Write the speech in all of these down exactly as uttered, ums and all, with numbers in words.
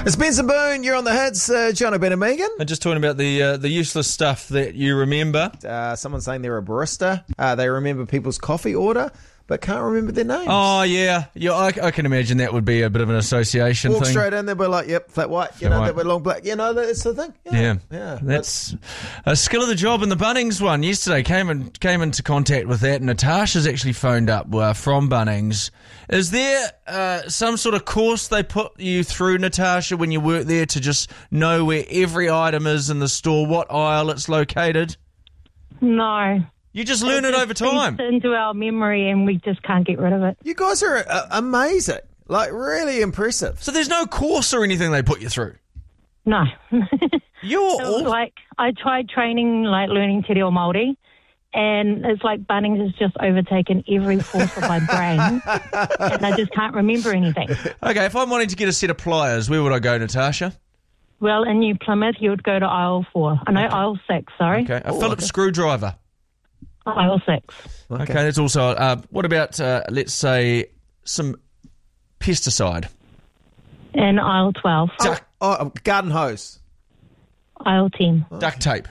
Spencer Boone, you're on the hits. Uh, John O'Brien and Megan. I'm just talking about the uh, the useless stuff that you remember. Uh, someone saying they're a barista. Uh, they remember people's coffee order, but can't remember their names. Oh, yeah. yeah I, I can imagine that would be a bit of an association Walk thing. straight in, they'll be like, yep, flat white. You Flat know, white. that with long black. You know, that's the thing. Yeah. Yeah, yeah. that's a skill of the job. And the Bunnings one yesterday came in, came into contact with that. Natasha's actually phoned up uh, from Bunnings. Is there uh, some sort of course they put you through, Natasha, when you work there to just know where every item is in the store, what aisle it's located? No. You just learn it, just over time. seeps into our memory and we just can't get rid of it. You guys are uh, amazing. Like, really impressive. So there's no course or anything they put you through? No. You're all... like, I tried training, like learning Te Reo Māori, and it's like Bunnings has just overtaken every force of my brain, and I just can't remember anything. Okay, if I'm wanting to get a set of pliers, where would I go, Natasha? Well, in New Plymouth, you would go to aisle four. I know okay. aisle six, sorry. Okay, a Phillips okay. screwdriver. Aisle six. Okay, okay that's also... Uh, what about, uh, let's say, some pesticide? In aisle twelve. Duck, oh, garden hose. Aisle ten. Duct tape.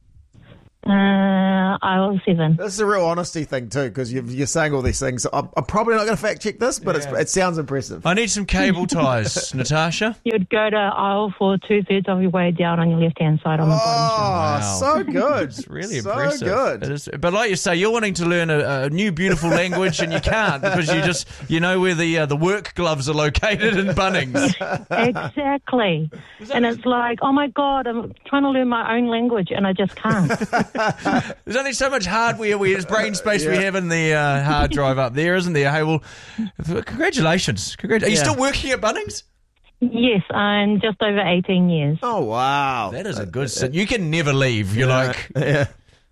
Uh, aisle seven. This is a real honesty thing too, because you're, you're saying all these things. I'm, I'm probably not going to fact check this, but yeah. it's, it sounds impressive. I need some cable ties, Natasha. You'd go to aisle four, two thirds of your way down on your left hand side on the oh, bottom. Oh, wow. so good! It's really so impressive. So good. It is, but like you say, you're wanting to learn a, a new beautiful language, and you can't because you just you know where the uh, the work gloves are located in Bunnings. Exactly, and it's like, oh my god, I'm trying to learn my own language, and I just can't. There's only so much hardware, we, brain space yeah. we have in the uh, hard drive up there, isn't there? Hey, well, congratulations. Congrat- Are you yeah. still working at Bunnings? Yes, I'm just over eighteen years. Oh, wow. That is a good sit. You can never leave. You're yeah. like... Yeah.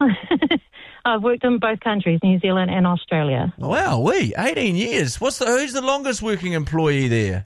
I've worked in both countries, New Zealand and Australia. Wow, we eighteen years. What's the Who's the longest working employee there?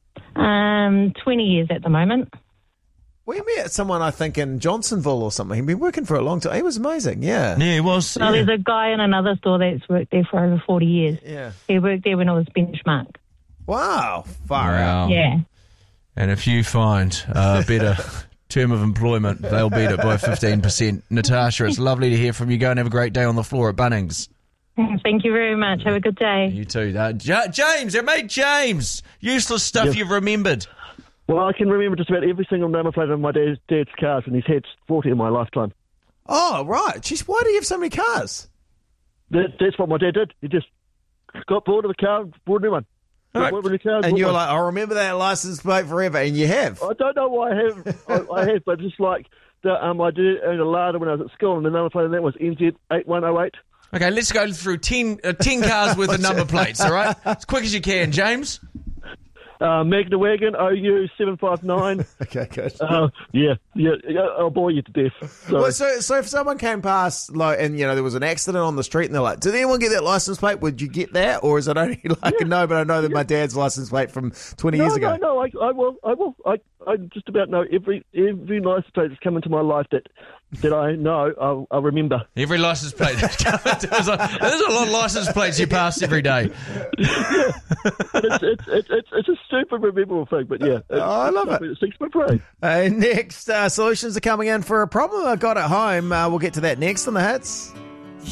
Um, twenty years at the moment. We met someone, I think, in Johnsonville or something. He'd been working for a long time. He was amazing, yeah. Yeah, he was. Well, yeah. there's a guy in another store that's worked there for over forty years. Yeah. He worked there when it was Benchmark. Wow, far wow. out. Yeah. And if you find a better term of employment, they'll beat it by fifteen percent. Natasha, it's lovely to hear from you. Go and have a great day on the floor at Bunnings. Thank you very much. Have a good day. You too. Uh, J- James, our mate James. Useless stuff yep. you've remembered. Well, I can remember just about every single number plate on my dad's, dad's cars, and he's had forty in my lifetime. Oh, right. Jeez, why do you have so many cars? That, that's what my dad did. He just got bored of the car, bought a new one. Right. Bought a new car, and you're one. like, I remember that license plate forever, and you have. I don't know why I have, I, I have, but just like the, um, I did own a Lada when I was at school, and the number plate on that was N Z eight one oh eight. Okay, let's go through ten, uh, ten cars worth of number plates, all right? As quick as you can, James. Uh, Magna Wagon, O U seven five nine. Okay, good. Uh, yeah, yeah, I'll bore you to death. Well, so, so if someone came past, like, and, you know, there was an accident on the street, and they're like, did anyone get that license plate? Would you get that? Or is it only like, yeah. no, but I know that yeah. my dad's license plate from twenty no, years ago? No, no, I, I will, I will. I, I just about know every every license plate that's come into my life that that I know, I'll, I'll remember. Every license plate. There's a, there's a lot of license plates you pass every day. Yeah. it's, it's, it's, it's, it's a super memorable thing, but yeah. Oh, I love it. It sticks my brain. Uh, next, uh, solutions are coming in for a problem I got at home. Uh, we'll get to that next on the hits.